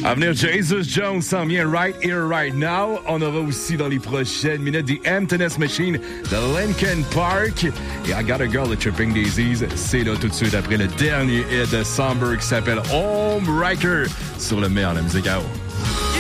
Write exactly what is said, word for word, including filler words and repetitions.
À venir, Jesus Jones s'en vient Right Here, Right Now. On aura aussi dans les prochaines minutes The Emptiness Machine de Linkin Park. Et I Got a Girl de Tripping Daisies. C'est là tout de suite après le dernier hit de Somber qui s'appelle Home Wrecker sur le meilleur de la musique à eau.